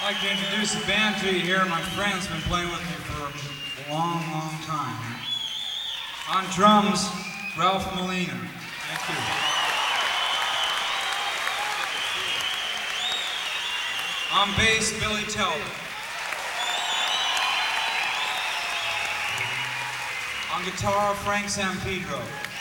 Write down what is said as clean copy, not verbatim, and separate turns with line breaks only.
I'd like to introduce the band to you here. My friend's been playing with me for a long, long time. On drums, Ralph Molina. Thank you. On bass, Billy Talbot. On guitar, Frank Sampedro.